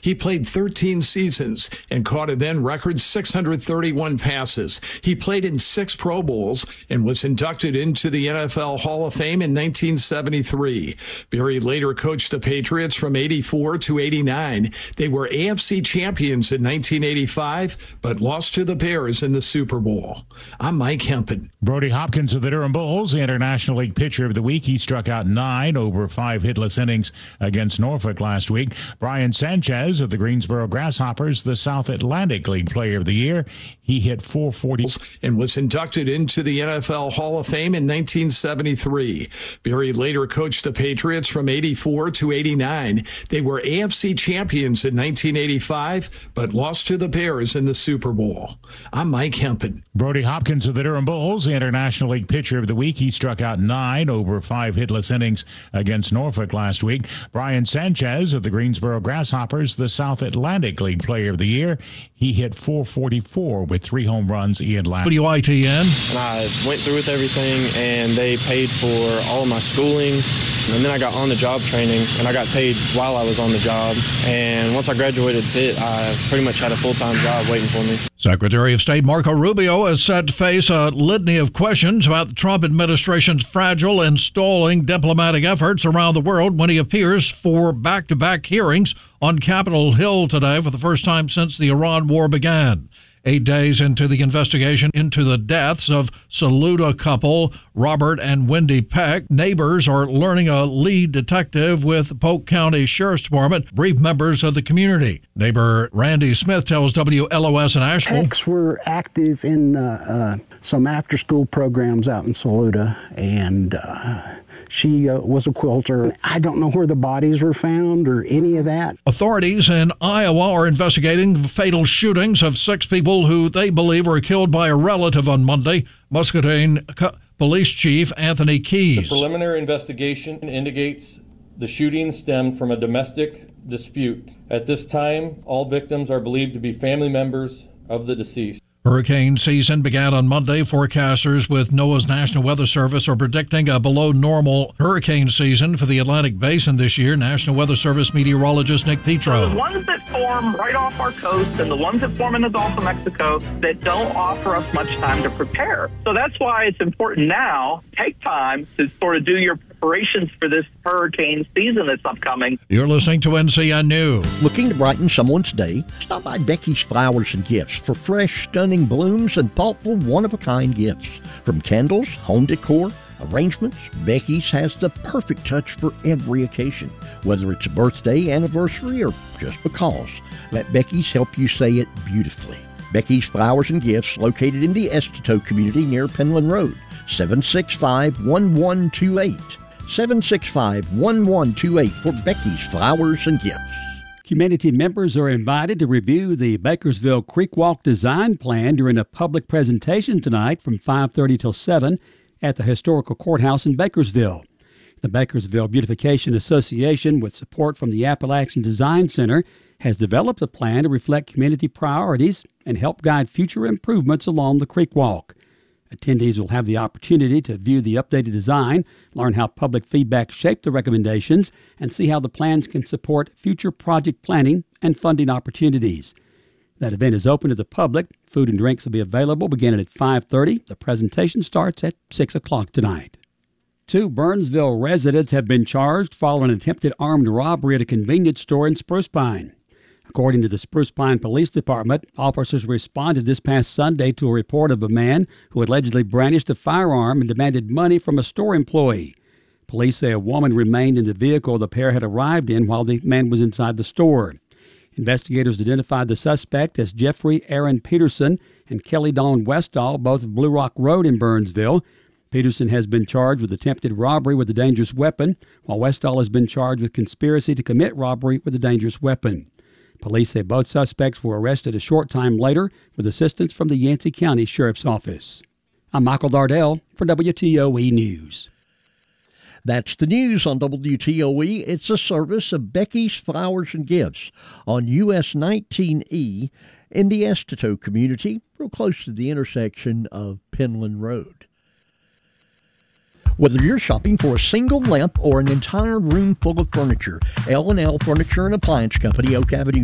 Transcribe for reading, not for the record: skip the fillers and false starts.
He played 13 seasons and caught a then record 631 passes. He played in 6 Pro Bowls and was inducted into the NFL Hall of Fame in 1973. Berry later coached the Patriots from 84 to 89. They were AFC champions in 1985, but lost to the Bears in the Super Bowl. I'm Mike Hempen. Brody Hopkins of the Durham Bulls, the International League Pitcher of the Week. He struck out 9 over 5 hitless innings against Norfolk last week. Brian Sanchez of the Greensboro Grasshoppers, the South Atlantic League Player of the Year. He hit .440 and was inducted into the NFL Hall of Fame in 1973. Berry later coached the Patriots from 84 to 89. They were AFC champions in 1985, but lost to the Bears in the Super Bowl. I'm Mike Hempen. Brody Hopkins of the Durham Bulls, the International League Pitcher of the Week. He struck out 9 over 5 hitless innings against Norfolk last week. Brian Sanchez of the Greensboro Grasshoppers, the South Atlantic League Player of the Year. He hit .444 with 3 home runs in last. WITN. And I went through with everything, and they paid for all of my schooling. And then I got on-the-job training, and I got paid while I was on the job. And once I graduated Pitt, I pretty much had a full-time job waiting for me. Secretary of State Marco Rubio is set to face a litany of questions about the Trump administration's fragile and stalling diplomatic efforts around the world when he appears for back-to-back hearings on Capitol Hill today for the first time since the Iran war began. 8 days into the investigation into the deaths of Saluda couple Robert and Wendy Peck, neighbors are learning a lead detective with Polk County Sheriff's Department briefed members of the community. Neighbor Randy Smith tells WLOS in Asheville. Pecks were active in some after-school programs out in Saluda, and she was a quilter. I don't know where the bodies were found or any of that. Authorities in Iowa are investigating the fatal shootings of 6 people who they believe were killed by a relative on Monday. Muscatine Police Chief Anthony Keys. The preliminary investigation indicates the shooting stemmed from a domestic dispute. At this time, all victims are believed to be family members of the deceased. Hurricane season began on Monday. Forecasters with NOAA's National Weather Service are predicting a below-normal hurricane season for the Atlantic Basin this year. National Weather Service meteorologist Nick Petro. So the ones that form right off our coast and the ones that form in the Gulf of Mexico that don't offer us much time to prepare. So that's why it's important now, take time to sort of do your preparations for this hurricane season that's upcoming. You're listening to NCN News. Looking to brighten someone's day? Stop by Becky's Flowers and Gifts for fresh, stunning blooms and thoughtful, one-of-a-kind gifts. From candles, home decor, arrangements, Becky's has the perfect touch for every occasion. Whether it's a birthday, anniversary, or just because, let Becky's help you say it beautifully. Becky's Flowers and Gifts, located in the Estito community near Penland Road, 765-1128. 765-1128 for Becky's Flowers and Gifts. Community members are invited to review the Bakersville Creek Walk design plan during a public presentation tonight from 5:30 till 7 at the Historical Courthouse in Bakersville. The Bakersville Beautification Association, with support from the Appalachian Design Center, has developed a plan to reflect community priorities and help guide future improvements along the creek walk. Attendees will have the opportunity to view the updated design, learn how public feedback shaped the recommendations, and see how the plans can support future project planning and funding opportunities. That event is open to the public. Food and drinks will be available beginning at 5:30. The presentation starts at 6 o'clock tonight. 2 Burnsville residents have been charged following an attempted armed robbery at a convenience store in Spruce Pine. According to the Spruce Pine Police Department, officers responded this past Sunday to a report of a man who allegedly brandished a firearm and demanded money from a store employee. Police say a woman remained in the vehicle the pair had arrived in while the man was inside the store. Investigators identified the suspect as Jeffrey Aaron Peterson and Kelly Dawn Westall, both of Blue Rock Road in Burnsville. Peterson has been charged with attempted robbery with a dangerous weapon, while Westall has been charged with conspiracy to commit robbery with a dangerous weapon. Police say both suspects were arrested a short time later with assistance from the Yancey County Sheriff's Office. I'm Michael Dardell for WTOE News. That's the news on WTOE. It's a service of Becky's Flowers and Gifts on US 19E in the Estito community, real close to the intersection of Penland Road. Whether you're shopping for a single lamp or an entire room full of furniture, L&L Furniture and Appliance Company, Oak Avenue